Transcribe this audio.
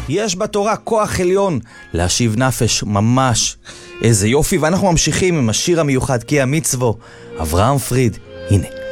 יש בתורה כוח עליון להשיב נפש ממש. איזה יופי, ואנחנו ממשיכים עם השיר המיוחד כי המצוו. אברהם פריד, הנה.